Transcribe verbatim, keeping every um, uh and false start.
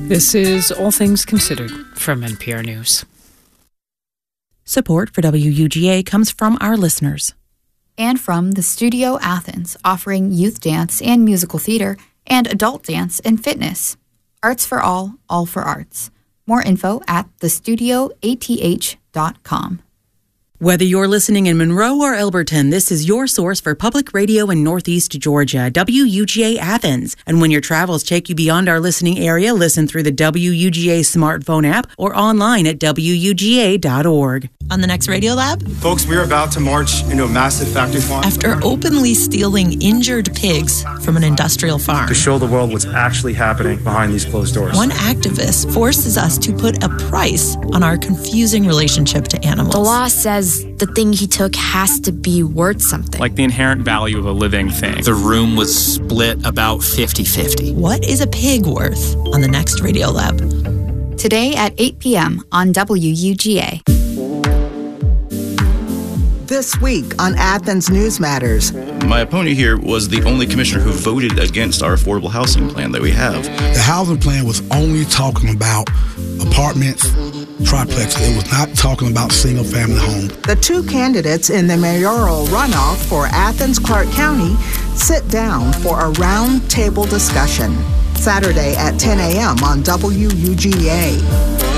This is All Things Considered from N P R News. Support for W U G A comes from our listeners. And from the Studio Athens, offering youth dance and musical theater and adult dance and fitness. Arts for all, all for arts. More info at the studio a t h dot com. Whether you're listening in Monroe or Elberton, this is your source for public radio in Northeast Georgia, W U G A Athens. And when your travels take you beyond our listening area, listen through the W U G A smartphone app or online at w u g a dot org. On the next Radio Lab, folks, we're about to march into a massive factory farm. After openly stealing injured pigs from an industrial farm. To show the world what's actually happening behind these closed doors. One activist forces us to put a price on our confusing relationship to animals. The law says the thing he took has to be worth something. Like the inherent value of a living thing. The room was split about fifty-fifty. What is a pig worth on the next Radio Lab? Today at eight p.m. on W U G A. This week on Athens News Matters. My opponent here was the only commissioner who voted against our affordable housing plan that we have. The housing plan was only talking about apartments, triplexes. It was not talking about single-family homes. The two candidates in the mayoral runoff for Athens-Clarke County sit down for a round-table discussion. Saturday at ten a.m. on W U G A.